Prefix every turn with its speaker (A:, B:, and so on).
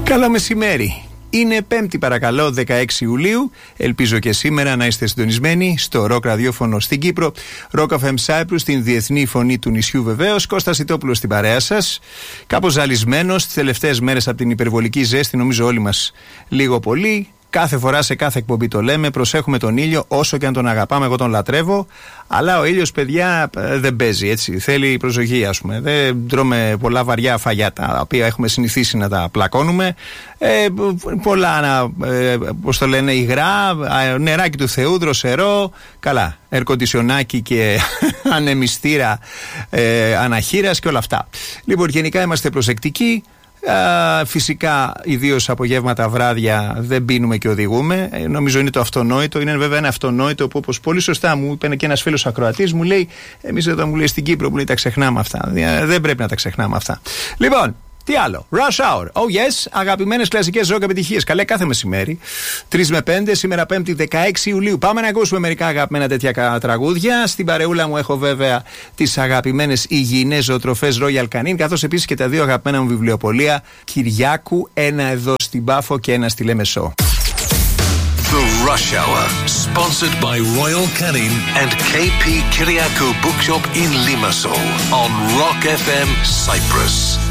A: Καλό μεσημέρι. Είναι Πέμπτη, παρακαλώ, 16 Ιουλίου. Ελπίζω και σήμερα να είστε συντονισμένοι στο ροκ ραδιόφωνο στην Κύπρο. Rock FM Cyprus, την διεθνή φωνή του νησιού βεβαίως. Κώστας Ιτόπουλος στην παρέα σας. Κάπως ζαλισμένος τις τελευταίες μέρες από την υπερβολική ζέστη, νομίζω όλοι μας λίγο πολύ. Κάθε φορά σε κάθε εκπομπή το λέμε, προσέχουμε τον ήλιο όσο και αν τον αγαπάμε, εγώ τον λατρεύω. Αλλά ο ήλιος, παιδιά, δεν παίζει έτσι. Θέλει προσοχή, ας πούμε. Δεν τρώμε πολλά βαριά φαγιά τα οποία έχουμε συνηθίσει να τα πλακώνουμε. Πολλά, πώς το λένε, υγρά, νεράκι του Θεού, δροσερό. Καλά, ερκοντισιονάκι και ανεμιστήρα αναχείρας και όλα αυτά. Λοιπόν, γενικά είμαστε προσεκτικοί. Φυσικά, ιδίως απογεύματα, βράδια, δεν πίνουμε και οδηγούμε. Νομίζω είναι το αυτονόητο. Είναι βέβαια ένα αυτονόητο που, όπως πολύ σωστά μου είπε και ένας φίλος ακροατής, μου λέει: εμείς εδώ, μου λέει, στην Κύπρο, μου λέει, τα ξεχνάμε αυτά. Δεν πρέπει να τα ξεχνάμε αυτά. Λοιπόν, τι άλλο. Rush Hour. Oh yes, αγαπημένες κλασικές ροκ επιτυχίες. Καλέ κάθε μεσημέρι. 3 με 5, σήμερα Πέμπτη 16 Ιουλίου. Πάμε να ακούσουμε μερικά αγαπημένα τέτοια τραγούδια. Στην παρεούλα μου έχω βέβαια τις αγαπημένες υγιεινές ζωοτροφές Royal Canin, καθώς επίσης και τα δύο αγαπημένα μου βιβλιοπωλεία Κυριάκου, ένα εδώ στην Πάφο και ένα στη Λέμεσό.
B: The Rush Hour, sponsored by Royal Canin and KP Kyriakou Bookshop in Limassol on Rock FM Cyprus.